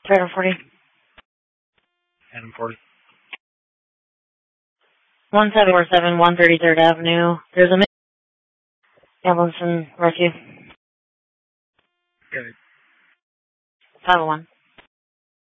Trailer 40. Adam 40. 1747 133rd Avenue. There's a ambulance and rescue. Good. 501.